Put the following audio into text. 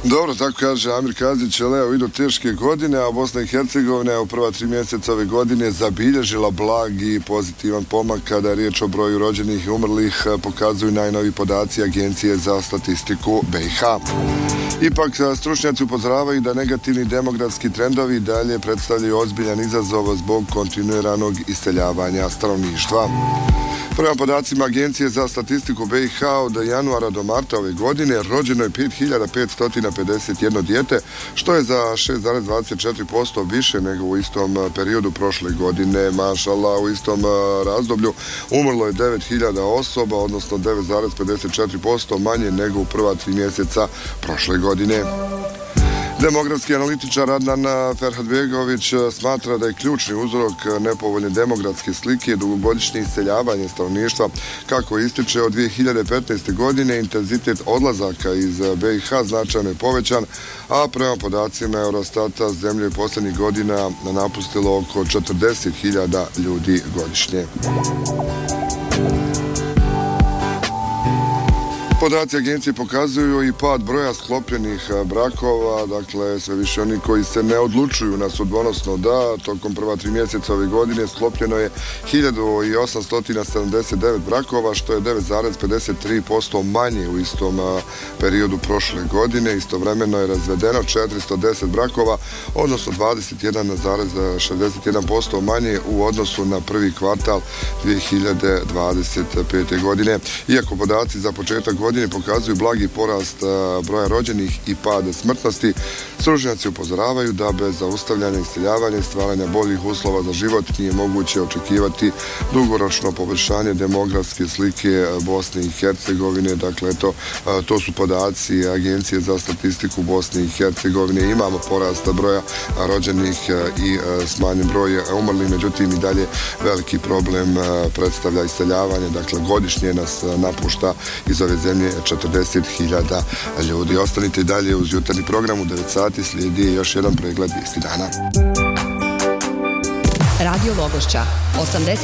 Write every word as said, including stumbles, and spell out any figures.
Dobro, tako kaže Amir Kazić, ali evo idu teške godine, a Bosna i Hercegovina je u prva tri mjeseca ove godine zabilježila blagi pozitivan pomak kada je riječ o broju rođenih i umrlih, pokazuju najnovi podaci Agencije za statistiku B i H. Ipak stručnjaci upozoravaju da negativni demografski trendovi dalje predstavljaju ozbiljan izazov zbog kontinuiranog iseljavanja stanovništva. Prema podacima Agencije za statistiku B i H od januara do marta ove godine rođeno je pet hiljada petsto pedeset jedno dijete, što je za šest zarez dvadeset četiri posto više nego u istom periodu prošle godine. Mašallah, u istom razdoblju umrlo je devet hiljada osoba, odnosno devet zarez pedeset četiri posto manje nego u prva tri mjeseca prošle godine. Demografski analitičar Adnan Ferhatbegović smatra da je ključni uzrok nepovoljne demografske slike dugogodišnje iseljavanje stanovništva. Kako ističe, od dvije hiljade petnaeste. godine intenzitet odlazaka iz B i H značajno je povećan, a prema podacima Eurostata zemlju je posljednjih godina napustilo oko četrdeset hiljada ljudi godišnje. Podaci agencije pokazuju i pad broja sklopljenih brakova, dakle sve više oni koji se ne odlučuju na sudbonosno da. Tokom prva tri mjeseca ove godine sklopljeno je hiljadu osamsto sedamdeset devet brakova, što je devet zarez pedeset tri posto manje u istom periodu prošle godine. Istovremeno je razvedeno četiristo deset brakova, odnosno dvadeset jedan zarez šezdeset jedan posto manje u odnosu na prvi kvartal dvije hiljade dvadeset pete. godine. Iako podaci za početak godine pokazuju blagi porast broja rođenih i pad smrtnosti, stručnjaci upozoravaju da bez zaustavljanja iseljavanja i stvaranja boljih uslova za život nije moguće očekivati dugoročno poboljšanje demografske slike Bosne i Hercegovine. Dakle, to, to su podaci Agencije za statistiku Bosne i Hercegovine. Imamo porast broja rođenih i smanjen broj umrlih, međutim i dalje veliki problem predstavlja iseljavanje. Dakle, godišnje nas napušta iz ove zemlje četrdeset hiljada ljudi. Ostanite i dalje uz jutarnji program u devet sati, slijedi još jedan pregled vijesti dana. Radio Logošća, osamdeset